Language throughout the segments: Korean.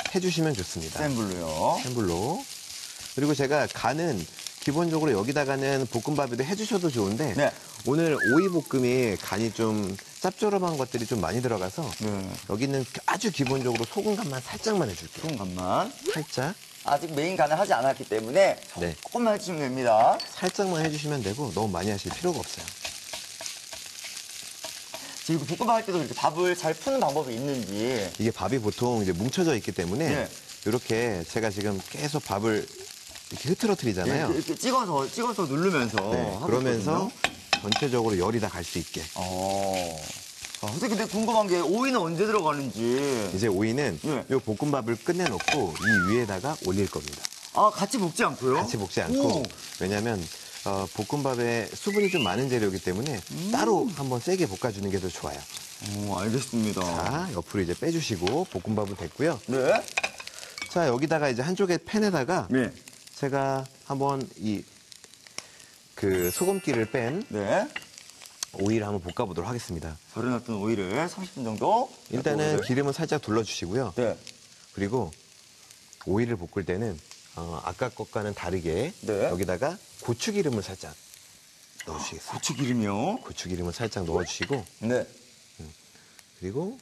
해주시면 좋습니다. 센 불로요. 센 불로. 그리고 제가 간은 기본적으로 여기다가는 볶음밥에도 해주셔도 좋은데 네. 오늘 오이볶음이 간이 좀 짭조름한 것들이 좀 많이 들어가서 네. 여기는 아주 기본적으로 소금 간만 살짝만 해줄게요. 소금 간만. 살짝. 아직 메인 간을 하지 않았기 때문에 네. 조금만 해주시면 됩니다. 살짝만 해주시면 되고 너무 많이 하실 필요가 없어요. 지금 볶음밥 할 때도 이렇게 밥을 잘 푸는 방법이 있는지. 이게 밥이 보통 이제 뭉쳐져 있기 때문에 네. 이렇게 제가 지금 계속 밥을 이렇게 흐트러뜨리잖아요. 이렇게 찍어서 누르면서. 네, 하고 그러면서 있거든요. 전체적으로 열이 다 갈 수 있게. 선생님, 근데 궁금한 게 오이는 언제 들어가는지. 이제 오이는 네. 이 볶음밥을 끝내놓고 이 위에다가 올릴 겁니다. 아, 같이 볶지 않고요? 같이 볶지 않고. 오. 왜냐하면 볶음밥에 수분이 좀 많은 재료이기 때문에 따로 한번 세게 볶아주는 게 더 좋아요. 알겠습니다. 자, 옆으로 이제 빼주시고 볶음밥은 됐고요. 네. 자, 여기다가 이제 한쪽에 팬에다가 네. 제가 한번 그 소금기를 뺀 네. 오이를 한번 볶아보도록 하겠습니다. 절여놨던 오이를 30분 정도. 일단은 오이를. 기름을 살짝 둘러주시고요. 네. 그리고 오이를 볶을 때는 아까 것과는 다르게 네. 여기다가 고추기름을 살짝 넣어주시겠습니다. 고추기름이요. 고추기름을 살짝 넣어주시고 네. 그리고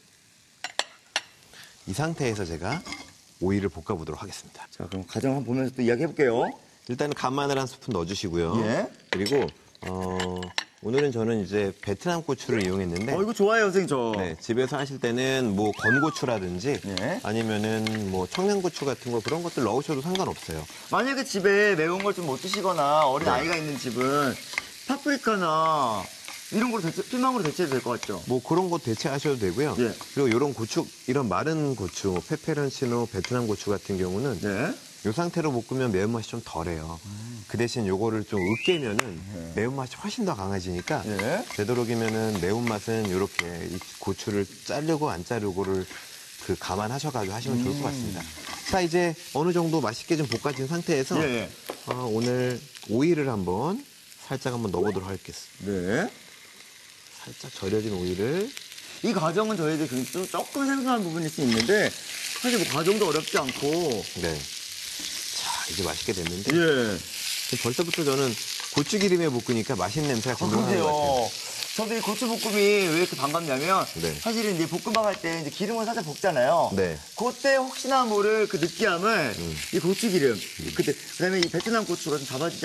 이 상태에서 제가 오이를 볶아보도록 하겠습니다. 자, 그럼 과정 한번 보면서 또 이야기해볼게요. 일단은 간마늘 한 스푼 넣어주시고요. 예. 그리고 오늘은 저는 이제 베트남 고추를 이용했는데 이거 좋아해요, 선생님, 저. 네, 집에서 하실 때는 뭐 건고추라든지 예. 아니면은 뭐 청양고추 같은 거 그런 것들 넣으셔도 상관없어요. 만약에 집에 매운 걸 좀 못 드시거나 어린 네. 아이가 있는 집은 파프리카나 이런 거로 피망으로 대체해도 될 것 같죠? 뭐 그런 거 대체하셔도 되고요. 예. 그리고 이런 고추, 이런 마른 고추, 뭐 페페론치노, 베트남 고추 같은 경우는 네. 이 상태로 볶으면 매운맛이 좀 덜해요. 그 대신 요거를 좀 으깨면은 매운맛이 훨씬 더 강해지니까 예. 되도록이면은 매운맛은 이렇게 이 고추를 자르고 안 자르고를 감안하셔가지고 하시면 좋을 것 같습니다. 자, 이제 어느 정도 맛있게 좀 볶아진 상태에서 예. 오늘 오이를 살짝 한번 넣어보도록 하겠습니다. 네. 살짝 절여진 오이를 이 과정은 저희들 조금 생소한 부분일 수 있는데 사실 뭐 과정도 어렵지 않고. 네. 자, 이제 맛있게 됐는데 예. 벌써부터 저는 고추기름에 볶으니까 맛있는 냄새가 진동하는 것 같아요. 그러세요. 저도 이 고추볶음이 왜 이렇게 반갑냐면 네. 사실은 이제 볶음밥 할 때 이제 기름을 살짝 볶잖아요. 네. 그때 혹시나 모를 그 느끼함을 이 고추기름 그다음에 이 베트남 고추가 좀 잡아주지